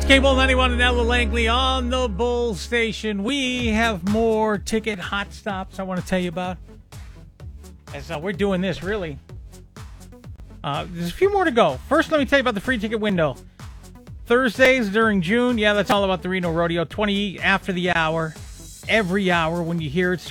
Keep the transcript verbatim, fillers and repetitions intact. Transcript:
Cable ninety-one and Ella Langley on the Bull Station. We have more ticket hot stops I want to tell you about. As uh, we're doing this, really. Uh, there's a few more to go. First, let me tell you about the free ticket window. Thursdays during June, yeah, that's all about the Reno Rodeo. twenty after the hour, every hour when you hear it.